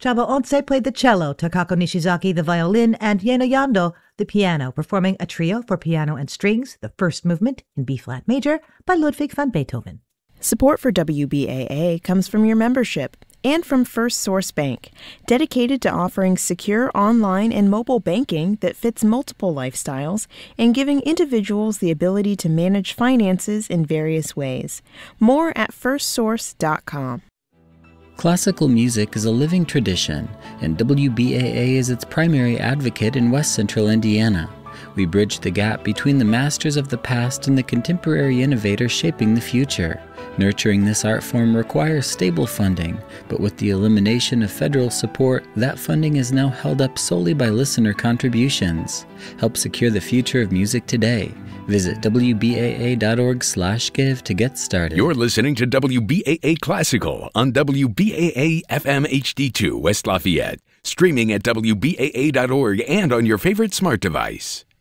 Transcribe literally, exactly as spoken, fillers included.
Chaba Onse played the cello, Takako Nishizaki the violin, and Yeno Yando the piano, performing a trio for piano and strings, the first movement in B-flat major by Ludwig van Beethoven. Support for W B A A comes from your membership and from First Source Bank, dedicated to offering secure online and mobile banking that fits multiple lifestyles and giving individuals the ability to manage finances in various ways. More at first source dot com. Classical music is a living tradition, and W B A A is its primary advocate in West Central Indiana. We bridge the gap between the masters of the past and the contemporary innovators shaping the future. Nurturing this art form requires stable funding, but with the elimination of federal support, that funding is now held up solely by listener contributions. Help secure the future of music today. Visit W B A A dot org slash give to get started. You're listening to W B A A Classical on W B A A F M H D two West Lafayette, streaming at W B A A dot org and on your favorite smart device.